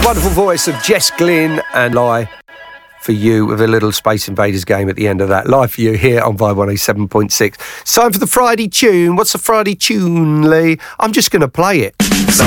Wonderful voice of Jess Glynn and Lie for You with a little Space Invaders game at the end of that. Live for you here on Vibe 107.6. It's time for the Friday tune. What's the Friday tune, Lee? I'm just going to play it.